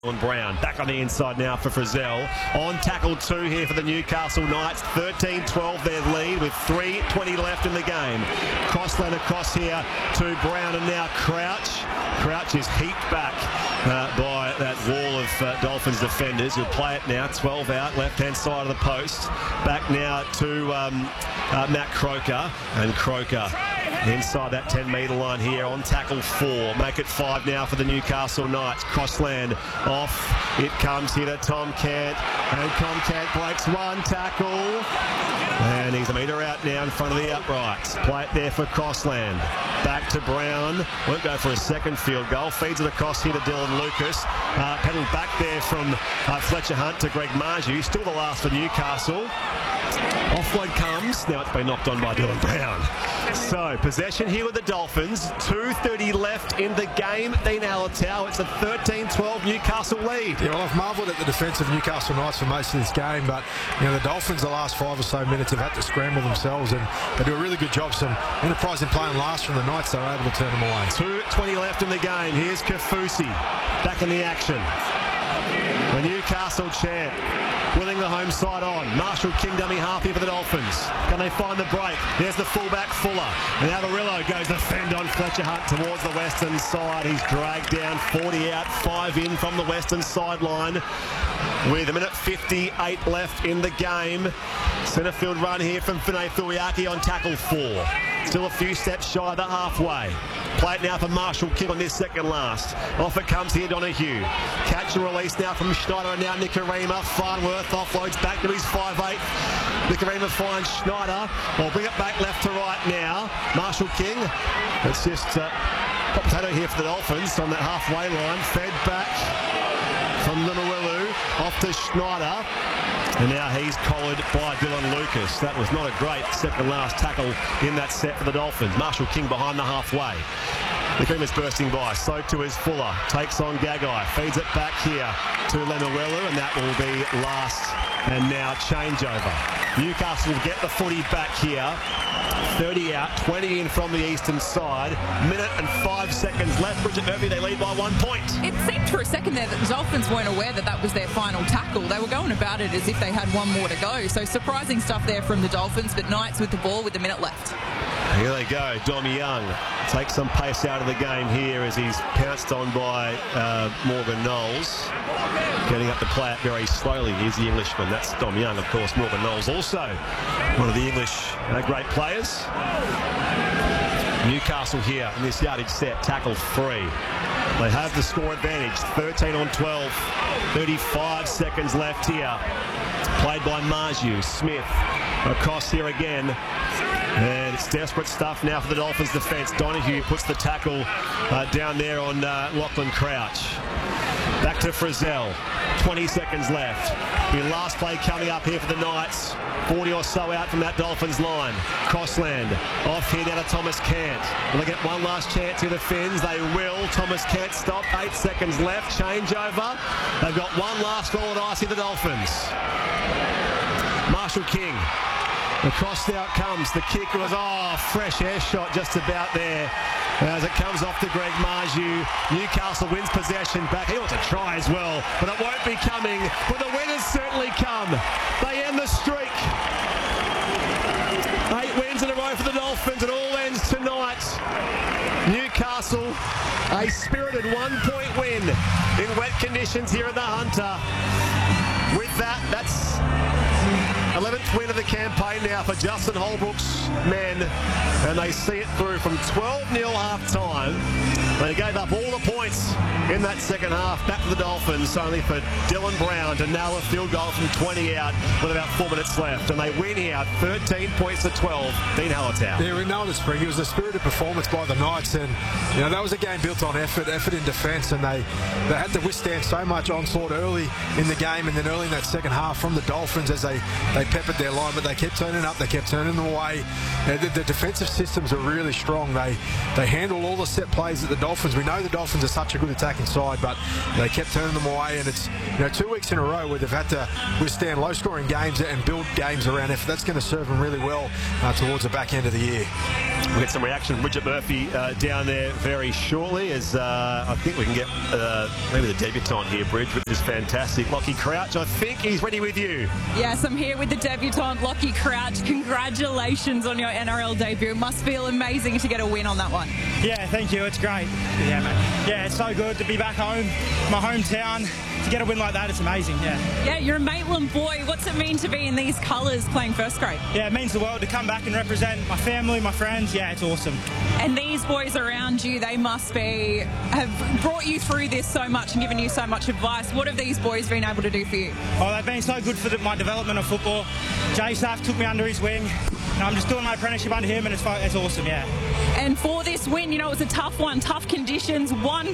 Brown back on the inside now for Frizzell. On tackle 2 here for the Newcastle Knights. 13-12 their lead with 3:20 left in the game. Crossland across here to Brown and now Crouch. Crouch is heaped back by that wall of Dolphins defenders who play it now. 12 out, left-hand side of the post. Back now to Matt Croker. And Croker inside that 10-metre line here on tackle 4. Make it 5 now for the Newcastle Knights. Crossland off. It comes here to Tom Cant. And Tom Cant breaks one tackle. And he's a metre out now in front of the uprights. Play it there for Crossland. Back to Brown. Won't go for a second field goal. Feeds it across here to Dylan Lucas. Pedalled back there from Fletcher Hunt to Greg Marju. Still the last for Newcastle. Offload comes. Now it's been knocked on by Dylan Brown. So, possession here with the Dolphins. 2:30 left in the game. Dean Allentown. It's a 13-12 Newcastle lead. Yeah, well, I've marvelled at the defence of Newcastle Knights for most of this game, but the Dolphins the last 5 or so minutes have had to scramble themselves, and they do a really good job. Some enterprise in playing last from the Knights, they were able to turn them away. 2:20 left in the game. Here's Kafusi back in the action. The Newcastle chant willing the home side on. Marshall King dummy half here for the Dolphins. Can they find the break? There's the fullback Fuller. And Avarillo goes to fend on Fletcher Hunt towards the western side. He's dragged down, 40 out, 5 in from the western sideline. With a minute 58 left in the game. Centre field run here from Finay Filiaki on tackle 4. Still a few steps shy of the halfway. Play it now for Marshall King on this second last. Off it comes here, Donahue. Catch and release now from Schneider and now Nikorima. Farnworth offloads back to his 5'8". Nikorima finds Schneider. We'll bring it back left to right now. Marshall King. It's just hot potato here for the Dolphins on that halfway line. Fed back from Limawilu off to Schneider. And now he's collared by Dylan Lucas. That was not a great second last tackle in that set for the Dolphins. Marshall King behind the halfway. The cream is bursting by. So too is Fuller. Takes on Gagai. Feeds it back here to Lemuelu, and that will be last. And now changeover. Newcastle will get the footy back here. 30 out, 20 in from the eastern side. Minute and 5 seconds left. Bridget Murphy, they lead by 1 point. It seemed for a second there that the Dolphins weren't aware that that was their final tackle. They were going about it as if they had one more to go. So surprising stuff there from the Dolphins, but Knights with the ball with a minute left. Here they go. Dom Young takes some pace out of the game here as he's pounced on by Morgan Knowles. Getting up to play it very slowly. Here's the Englishman. That's Dom Young, of course. Morgan Knowles also one of the English great players. Newcastle here in this yardage set. Tackle 3. They have the score advantage. 13-12. 35 seconds left here. Played by Marju. Smith across here again. And it's desperate stuff now for the Dolphins defence. Donahue puts the tackle down there on Lachlan Crouch. Back to Frizzell. 20 seconds left. The last play coming up here for the Knights. 40 or so out from that Dolphins line. Crossland off here down to Thomas Cant. Will they get one last chance here, the Finns? They will. Thomas Cant stop. 8 seconds left. Changeover. They've got one last roll of ice here, the Dolphins. Marshall King. Across now it comes. The kick was, fresh air shot just about there. As it comes off to Greg Marju. Newcastle wins possession back. He wants to try as well, but it won't be coming. But the winners certainly come. They end the streak. 8 wins in a row for the Dolphins. It all ends tonight. Newcastle, a spirited 1-point win in wet conditions here at the Hunter. With that, that's 11th win of the campaign now for Justin Holbrook's men, and they see it through from 12-0 half-time. They gave up all the points in that second half. Back to the Dolphins, only for Dylan Brown to nail a field goal from 20 out with about 4 minutes left. And they win here, 13 points to 12. Dean Allentown. Yeah, we know it, Spring. It was a spirited performance by the Knights, and that was a game built on effort in defence, and they had to withstand so much onslaught early in the game, and then early in that second half from the Dolphins as they peppered their line, but they kept turning up, they kept turning them away. The defensive systems are really strong. They handle all the set plays that the Dolphins Dolphins. We know the Dolphins are such a good attacking side, but they kept turning them away, and it's 2 weeks in a row where they've had to withstand low-scoring games and build games around effort. That's going to serve them really well towards the back end of the year. We'll get some reaction from Bridget Murphy down there very shortly, as I think we can get maybe the debutant here, Bridge, which is fantastic. Lockie Crouch, I think he's ready with you. Yes, I'm here with the debutant, Lockie Crouch. Congratulations on your NRL debut. It must feel amazing to get a win on that one. Yeah, thank you. It's great. Yeah, mate. Yeah, it's so good to be back home, my hometown. To get a win like that, it's amazing, yeah. Yeah, you're a Maitland boy. What's it mean to be in these colours playing first grade? Yeah, it means the world to come back and represent my family, my friends. Yeah, it's awesome. And these boys around you, they must have brought you through this so much and given you so much advice. What have these boys been able to do for you? Oh, they've been so good for my development of football. Jay Saff took me under his wing. And I'm just doing my apprenticeship under him, and it's awesome, yeah. And for this win, it was a tough one, tough conditions, 1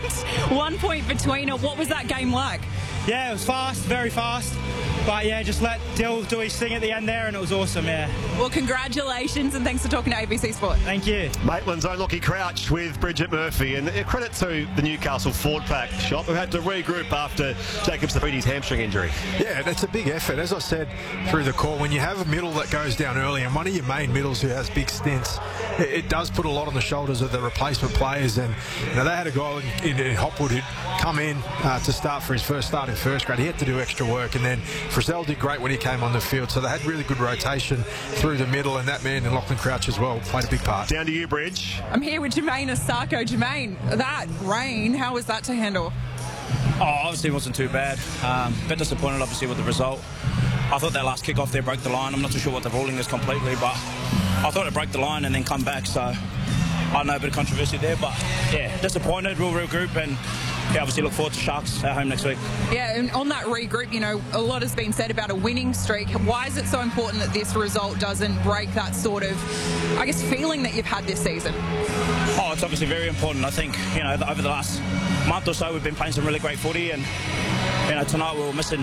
point between it. What was that game like? Yeah, it was fast, very fast. But yeah, just let Dill do his thing at the end there, and it was awesome, yeah. Well, congratulations, and thanks for talking to ABC Sport. Thank you. Maitland's own Lockie Crouch with Bridget Murphy, and credit to the Newcastle Ford Pack shop, who had to regroup after Jacob Safidi's hamstring injury. Yeah, that's a big effort. As I said through the call, when you have a middle that goes down early, and one of your main middles who has big stints, it does put a lot on the shoulders of the replacement players. And they had a guy in Hopwood who'd come in to start for his first start in first grade. He had to do extra work, and then Frizzell did great when he came on the field. So they had really good rotation through the middle, and that man in Lachlan Crouch as well played a big part. Down to you, Bridge. I'm here with Jermaine Asako. Jermaine, that rain, how was that to handle? Oh, obviously it wasn't too bad. A bit disappointed, obviously, with the result. I thought that last kick-off there broke the line. I'm not too sure what the ruling is completely, but I thought it broke the line and then come back. So I know a bit of controversy there, but yeah, disappointed. We'll regroup and obviously look forward to Sharks at home next week. Yeah, and on that regroup, a lot has been said about a winning streak. Why is it so important that this result doesn't break that sort of, feeling that you've had this season? Oh, it's obviously very important. I think, over the last month or so, we've been playing some really great footy, and, tonight we were missing,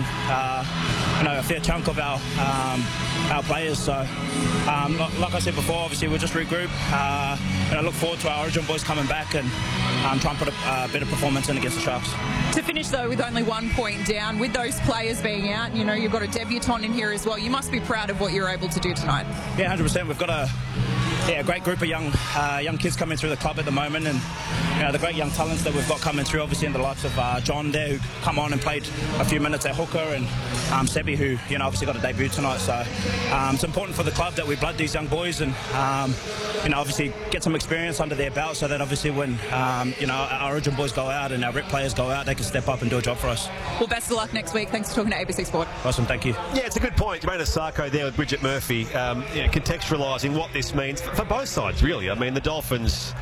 a fair chunk of our players. So, like I said before, obviously we'll just regroup, and I look forward to our Origin boys coming back and try and put a better performance in against the Sharks. To finish, though, with only 1 point down, with those players being out, you've got a debutant in here as well. You must be proud of what you're able to do tonight. Yeah, 100%. We've got a great group of young kids coming through the club at the moment, and the great young talents that we've got coming through, obviously in the likes of John there, who come on and played a few minutes at hooker, and Sebi, who obviously got a debut tonight. So it's important for the club that we blood these young boys and obviously get some experience under their belt, so that obviously when our Origin boys go out and our rep players go out, they can step up and do a job for us. Well, best of luck next week. Thanks for talking to ABC Sport. Awesome, thank you. Yeah, it's a good point. Jermaine Asako there with Bridget Murphy, contextualising what this means for both sides, really. I mean, the Dolphins,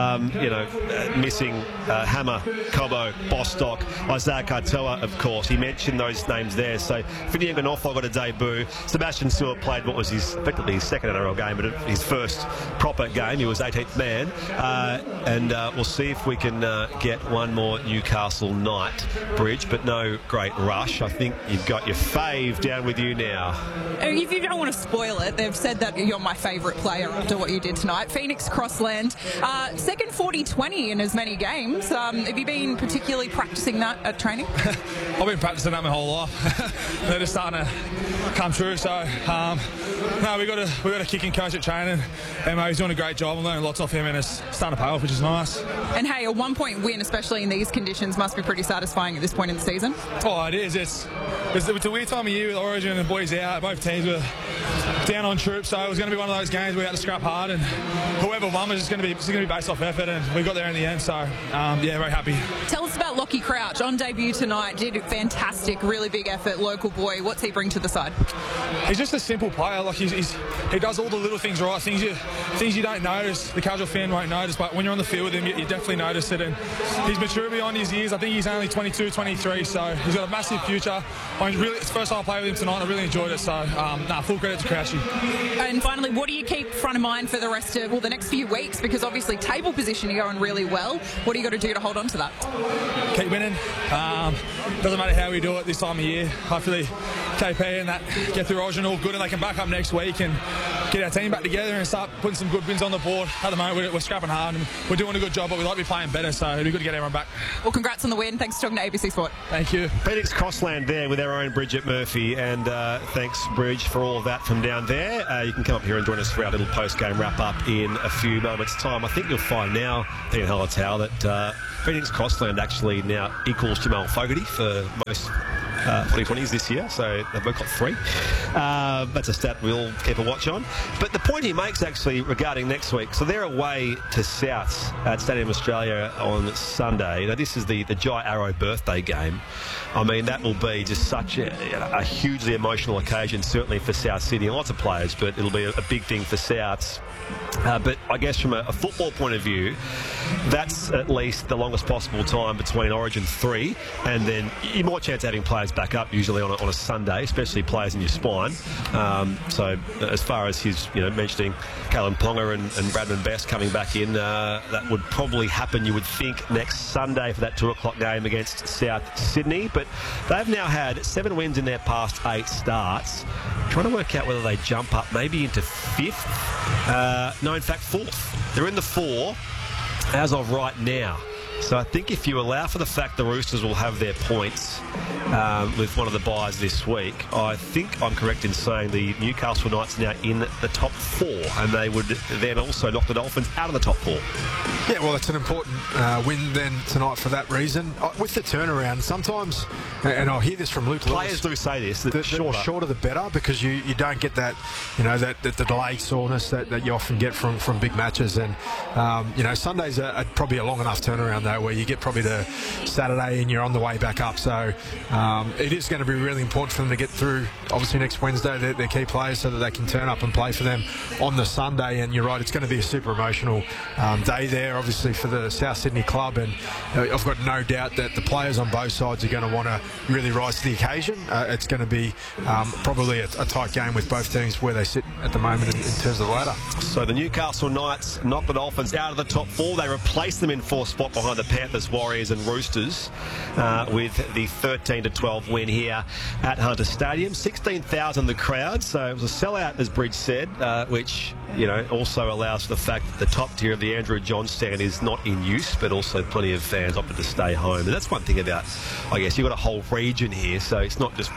missing Hammer, Cobbo, Bostock, Isaiah Katoa, of course. He mentioned those names there. So Finia Ganoffo got a debut. Sebastian Stewart played what was effectively his second NRL game, but his first proper game. He was 18th man. And we'll see if we can get one more Newcastle night, Bridge, but no great rush. I think you've got your fave down with you now. If you don't want to spoil it, they've said that you're my favourite player after what you did tonight. Phoenix Crossland, second 40-20 in as many games. Have you been particularly practicing that at training? I've been practicing that my whole life. They're just starting to come true. So we got a kicking coach at training, and he's doing a great job. I'm learning lots off him, and it's starting to pay off, which is nice. And hey, a 1 point win, especially in these conditions, must be pretty satisfying at this point in the season. Oh, it is. It's a weird time of year with Origin and the boys out. Both teams were down on troops, so it was going to be one of those games we had to scrap hard, and whoever won was just going to be based off effort, and we got there in the end. So very happy. Tell us about Lockie Crouch on debut tonight. Did fantastic, really big effort, local boy. What's he bring to the side? He's just a simple player. Like he does all the little things right, things you don't notice. The casual fan won't notice, but when you're on the field with him, you definitely notice it. And he's mature beyond his years. I think he's only 22, 23, so he's got a massive future. It's the first time I played with him tonight. I really enjoyed it. So full credit to Crouchy. And finally, what do you keep front of mind for the rest of the next few weeks? Because obviously table position you're going really well. What do you got to do to hold on to that? Keep winning. Doesn't matter how we do it this time of year. Hopefully KP and that get through Origin all good, and they can back up next week and get our team back together and start putting some good wins on the board. At the moment, we're scrapping hard and we're doing a good job, but we'd like to be playing better, so it'd be good to get everyone back. Well, congrats on the win. Thanks for talking to ABC Sport. Thank you. Phoenix Crossland there with our own Bridget Murphy, and thanks, Bridge, for all of that from down there. You can come up here and join us for our little post-game wrap-up in a few moments' time. I think you'll find now, Ian Hallertau, that Phoenix Crossland actually now equals Jamal Fogarty for most 2020s this year, so they've both got 3. That's a stat we'll keep a watch on. But the point he makes actually regarding next week, so they're away to Souths at Stadium Australia on Sunday. Now this is the Jai Arrow birthday game. I mean, that will be just such a hugely emotional occasion, certainly for South Sydney. Lots of players, but it'll be a big thing for Souths. But I guess from a football point of view, that's at least the longest possible time between Origin 3, and then you're more chance of having players back up usually on a Sunday, especially players in your spine. So as far as his, mentioning Callum Ponga and Bradman Best coming back in, that would probably happen, you would think, next Sunday for that 2 o'clock game against South Sydney. But they've now had 7 wins in their past 8 starts. Trying to work out whether they jump up maybe into 5th. No, in fact, 4th. They're in the 4 as of right now. So I think if you allow for the fact the Roosters will have their points with one of the buys this week, I think I'm correct in saying the Newcastle Knights are now in the top 4, and they would then also knock the Dolphins out of the top 4. Yeah, well, it's an important win then tonight for that reason. With the turnaround, sometimes, and I'll hear this from Luke Lewis, players do say this, the shorter the better, because you don't get that, the delayed soreness that you often get from big matches. And, Sundays are probably a long enough turnaround, though, where you get probably to Saturday and you're on the way back up. So it is going to be really important for them to get through, obviously, next Wednesday, their key players, so that they can turn up and play for them on the Sunday. And you're right, it's going to be a super emotional day there, obviously, for the South Sydney club. And I've got no doubt that the players on both sides are going to want to really rise to the occasion. It's going to be probably a tight game with both teams where they sit at the moment in terms of the ladder. So the Newcastle Knights knock the Dolphins out of the top 4. They replace them in 4th spot behind the Panthers, Warriors and Roosters with the 13-12 win here at Hunter Stadium. 16,000 the crowd, so it was a sellout, as Bridge said, which also allows for the fact that the top tier of the Andrew John stand is not in use, but also plenty of fans opted to stay home. And that's one thing about, I guess, you've got a whole region here, so it's not just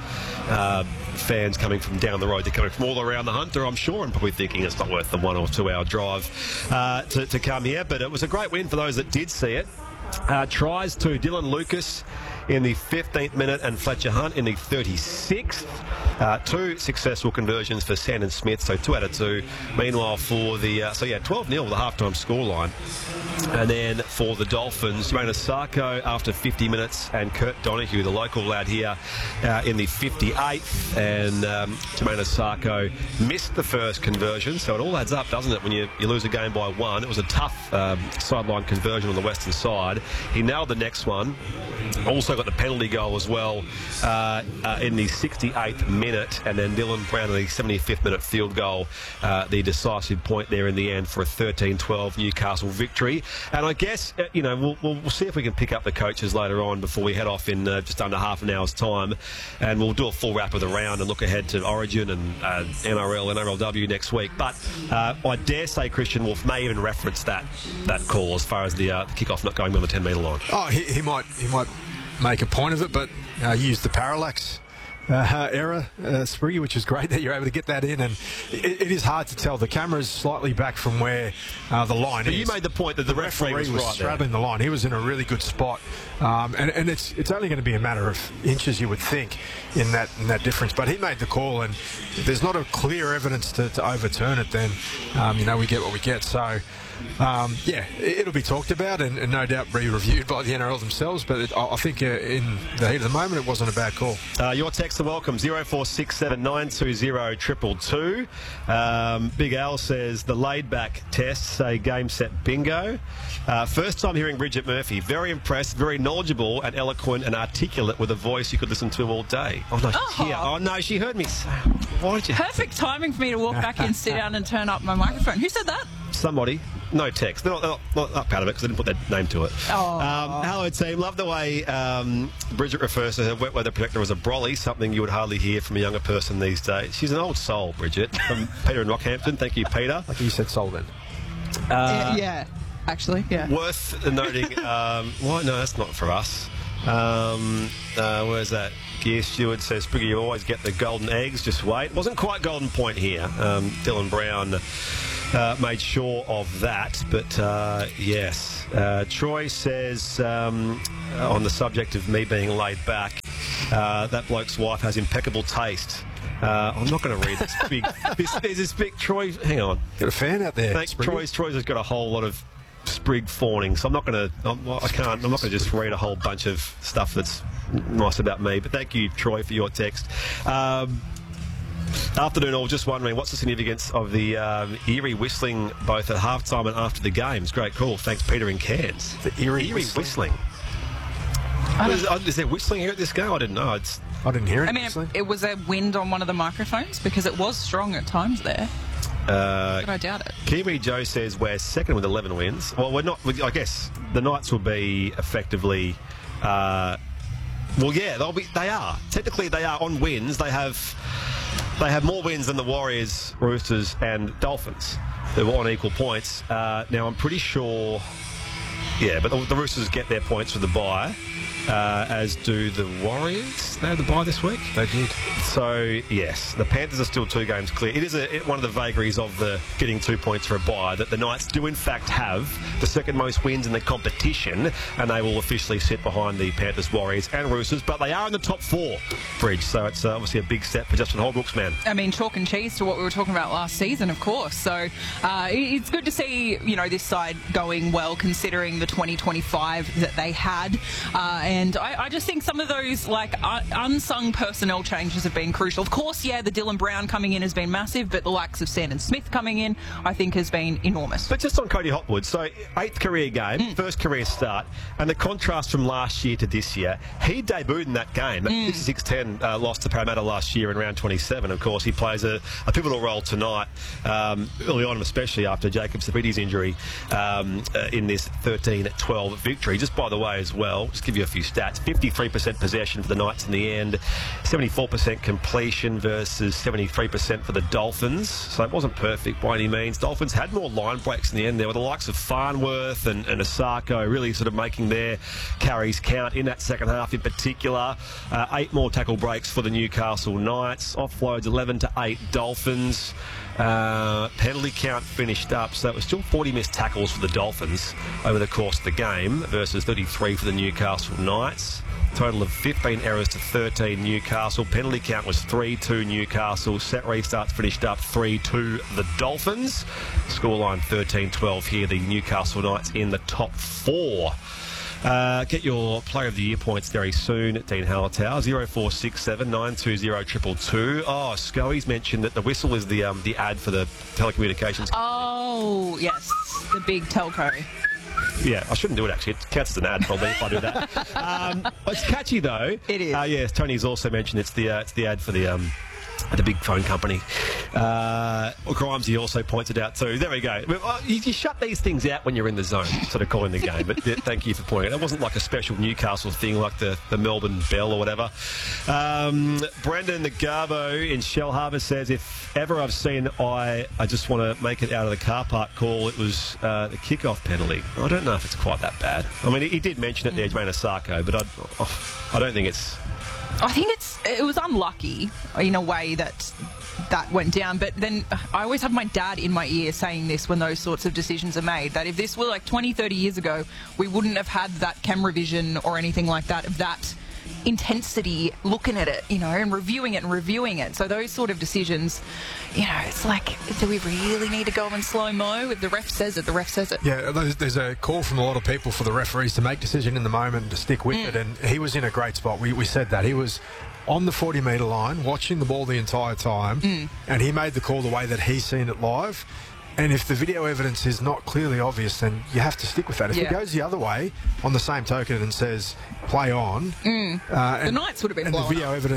fans coming from down the road. They're coming from all around the Hunter, I'm sure, and probably thinking it's not worth the 1 or 2 hour drive to come here. But it was a great win for those that did see it. Tries to Dylan Lucas in the 15th minute and Fletcher Hunt in the 36th. 2 successful conversions for Sandon Smith, so 2 out of 2. Meanwhile, for the 12-0 the halftime scoreline. And then for the Dolphins, Jermaine Asako after 50 minutes, and Kurt Donahue, the local lad here, in the 58th. And Jermaine Asako missed the first conversion, so it all adds up, doesn't it, when you lose a game by 1. It was a tough sideline conversion on the western side. He nailed the next one. Also got the penalty goal as well in the 68th minute, and then Dylan Brown in the 75th minute field goal, the decisive point there in the end for a 13-12 Newcastle victory. And I guess we'll see if we can pick up the coaches later on before we head off in just under half an hour's time, and we'll do a full wrap of the round and look ahead to Origin and NRL and NRLW next week. But I dare say Christian Wolf may even reference that call as far as the kickoff not going on the 10-metre line. Oh, he might make a point of it, but use the parallax error, Spriggy, which is great that you're able to get that in. And it is hard to tell. The camera's slightly back from where the line but is. You made the point that the referee was right straddling the line. He was in a really good spot. And it's only going to be a matter of inches, you would think, in that difference. But he made the call, and if there's not a clear evidence to overturn it, then, we get what we get. So, it'll be talked about and no doubt be reviewed by the NRL themselves, but I think in the heat of the moment it wasn't a bad call. Your texts are welcome, 0467 920 222. Big Al says the laid back tests say game set bingo. First time hearing Bridget Murphy, very impressed, very knowledgeable and eloquent and articulate with a voice you could listen to all day. Oh no, she heard me. Why did you? Perfect timing for me to walk back in, sit down and turn up my microphone. Who said that? somebody, no text. They're not proud of it because they didn't put their name to it. Hello, team. Love the way Bridget refers to her wet weather protector as a brolly, something you would hardly hear from a younger person these days. She's an old soul, Bridget, from Peter in Rockhampton. Thank you, Peter. Like you said, soul then. Yeah, actually, yeah. Worth noting, no, that's not for us. Where's that? Gear Steward says, Spriggy, you always get the golden eggs, just wait. Wasn't quite golden point here. Dylan Brown made sure of that, but yes. Troy says, on the subject of me being laid back, that bloke's wife has impeccable taste. I'm not going to read this big. There's this big Troy. Hang on, Got a fan out there. thanks, Troy's has got a whole lot of Sprig fawning, so I'm not going to. I'm not going to just read a whole bunch of stuff that's nice about me. But thank you, Troy, for your text. Afternoon, all. Just wondering, what's the significance of the eerie whistling both at halftime and after the games? Great call. Thanks, Peter in Cairns. The eerie whistling. Is there whistling here at this game? I didn't know. I didn't hear it. I mean, it was a wind on one of the microphones because it was strong at times there. But I doubt it. Kiwi Joe says we're second with 11 wins. Well, we're not. I guess the Knights will be effectively. Well, yeah, they are. Technically, they are on wins. They have more wins than the Warriors, Roosters, and Dolphins. They're all on equal points. Now, I'm pretty sure. Yeah, but the Roosters get their points for the bye, as do the Warriors. They have the bye this week. They did. So, yes, the Panthers are still 2 games clear. It is one of the vagaries of the getting 2 points for a bye that the Knights do, in fact, have the second most wins in the competition, and they will officially sit behind the Panthers, Warriors, and Roosters. But they are in the top 4, Bridge. So it's obviously a big step for Justin Holbrook's man. I mean, chalk and cheese to what we were talking about last season, of course. So it's good to see, this side going well, considering the 2025 that they had. And I just think some of those, unsung personnel changes have been crucial. Of course, yeah, the Dylan Brown coming in has been massive, but the likes of Sandon Smith coming in, I think, has been enormous. But just on Cody Hotwood, so 8th career game, first career start, and the contrast from last year to this year, he debuted in that game. That 56-10 loss to Parramatta last year in round 27. Of course, he plays a pivotal role tonight, early on, especially after Jacob Safidi's injury in this 13-12 victory. Just by the way as well, just give you a few stats. 53% possession for the Knights in the end, 74% completion versus 73% for the Dolphins. So it wasn't perfect by any means. Dolphins had more line breaks in the end there with the likes of Farnworth and Asako really sort of making their carries count in that second half in particular. 8 more tackle breaks for the Newcastle Knights. Offloads 11-8 Dolphins. Penalty count finished up, so it was still 40 missed tackles for the Dolphins over the course of the game versus 33 for the Newcastle Knights. Total of 15 errors to 13 Newcastle. Penalty count was 3-2 Newcastle. Set restarts finished up 3-2 the Dolphins. Scoreline 13-12 here. The Newcastle Knights in the top 4. Get your Player of the Year points very soon at Dean Hallertau. 0467 920 222. Oh, Scoey's mentioned that the whistle is the ad for the telecommunications. Oh, yes. The big telco. Yeah, I shouldn't do it actually. It counts as an ad probably if I do that. It's catchy though. It is. Yes, Tony's also mentioned it's the ad for the big phone company. Grimesy also pointed out too. There we go. You shut these things out when you're in the zone, sort of calling the game. But thank you for pointing it. That wasn't like a special Newcastle thing like the Melbourne Bell or whatever. Brendan the Garbo in Shellharbour says, if ever I've seen I just want to make it out of the car park call, it was the kickoff penalty. I don't know if it's quite that bad. I mean, he did mention it there, Jermaine Asako, but I don't think it's... I think it was unlucky in a way that went down. But then I always have my dad in my ear saying this when those sorts of decisions are made, that if this were like 20, 30 years ago, we wouldn't have had that camera vision or anything like that, of that intensity looking at it, and reviewing it. So those sort of decisions, it's like, do we really need to go in slow-mo? If the ref says it, the ref says it. Yeah, there's a call from a lot of people for the referees to make decision in the moment and to stick with it, and he was in a great spot. We said that. He was on the 40-metre line, watching the ball the entire time, and he made the call the way that he's seen it live. And if the video evidence is not clearly obvious, then you have to stick with that. If it goes the other way, on the same token, and says, play on... the Knights would have been blown up. And the video evidence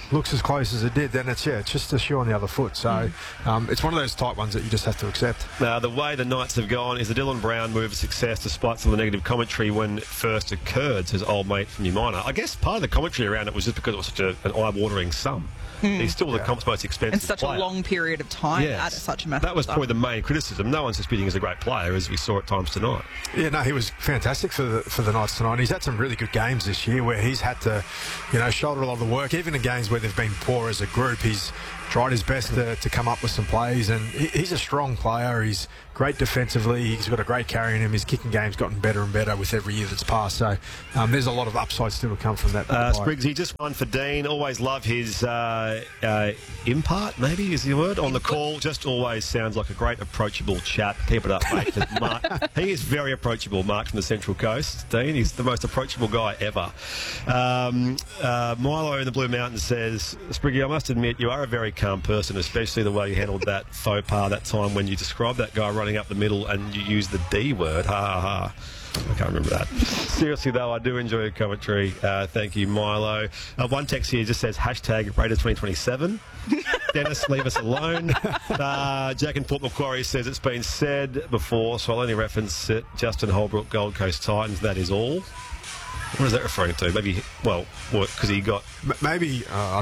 looks as close as it did, then it's just a shoe on the other foot. So it's one of those tight ones that you just have to accept. Now, the way the Knights have gone is the Dylan Brown move of success despite some of the negative commentary when it first occurred, says old mate from New Minor. I guess part of the commentary around it was just because it was such an eye-watering sum. He's still the comp's most expensive And such player. a long period of time at such a massive That was sum. probably the main criticism. No one's disputing he's a great player, as we saw at times tonight. Yeah, no, he was fantastic for the Knights tonight. He's had some really good games this year where he's had to, shoulder a lot of the work. Even in games where they've been poor as a group, he's tried his best to come up with some plays, and he's a strong player. He's great defensively. He's got a great carry in him. His kicking game's gotten better and better with every year that's passed. So there's a lot of upside still to come from that. Spriggsy, just one for Dean. Always love his impart, maybe is the word, on the call. Just always sounds like a great approachable chap. Keep it up, mate. Mark, he is very approachable, Mark, from the Central Coast. Dean, he's the most approachable guy ever. Milo in the Blue Mountains says, Spriggy, I must admit, you are a very calm person, especially the way you handled that faux pas that time when you described that guy running up the middle and you used the D word. Ha ha ha. I can't remember that. Seriously, though, I do enjoy your commentary. Thank you, Milo. One text here just says hashtag Raiders 2027. Dennis, leave us alone. Jack in Port Macquarie says it's been said before, so I'll only reference it. Justin Holbrook, Gold Coast Titans, that is all. What is that referring to? Maybe, well, because he got... Maybe, I